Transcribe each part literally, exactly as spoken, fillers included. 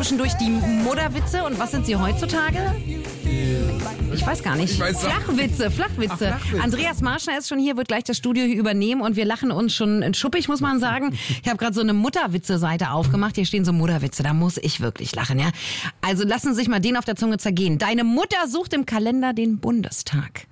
zwischendurch die Mutterwitze. Und was sind sie heutzutage? Ich weiß gar nicht. Ich weiß Flachwitze, Flachwitze. Ach, Flachwitze. Andreas Marschner ist schon hier, wird gleich das Studio hier übernehmen und wir lachen uns schon schuppig, muss man sagen. Ich habe gerade so eine Mutterwitze-Seite aufgemacht. Hier stehen so Mutterwitze, da muss ich wirklich lachen, ja. Also lassen Sie sich mal den auf der Zunge zergehen. Deine Mutter sucht im Kalender den Bundestag.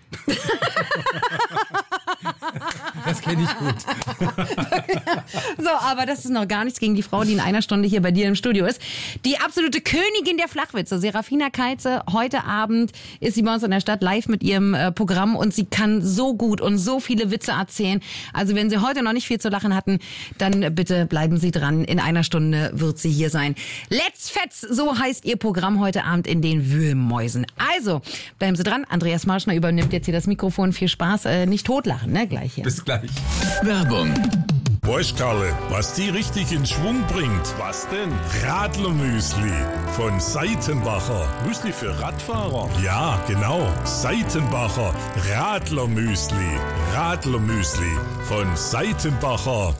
Das kenne ich gut. So, aber das ist noch gar nichts gegen die Frau, die in einer Stunde hier bei dir im Studio ist. Die absolute Königin der Flachwitze, Serafina Keitze. Heute Abend ist sie bei uns in der Stadt live mit ihrem äh, Programm und sie kann so gut und so viele Witze erzählen. Also wenn Sie heute noch nicht viel zu lachen hatten, dann bitte bleiben Sie dran. In einer Stunde wird sie hier sein. Let's Fetz, so heißt ihr Programm heute Abend in den Wühlmäusen. Also, bleiben Sie dran. Andreas Marschner übernimmt jetzt hier das Mikrofon. Viel Spaß. Äh, nicht totlachen, ne? Gleich hier. Bis gleich. Werbung. Weißt Karle, was die richtig in Schwung bringt? Was denn? Radlermüsli von Seitenbacher. Müsli für Radfahrer? Ja, genau. Seitenbacher Radlermüsli. Radlermüsli von Seitenbacher.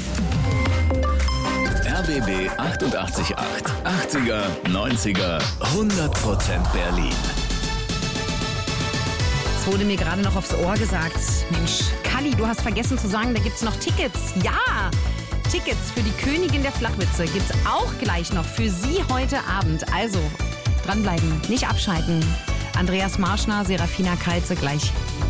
R B B achtundachtzig Komma acht. achtziger, neunziger, hundert Prozent Berlin. Es wurde mir gerade noch aufs Ohr gesagt. Mensch, Kalli, du hast vergessen zu sagen, da gibt's noch Tickets. Ja, Tickets für die Königin der Flachwitze gibt's auch gleich noch für Sie heute Abend. Also dranbleiben, nicht abschalten. Andreas Marschner, Serafina Keitze gleich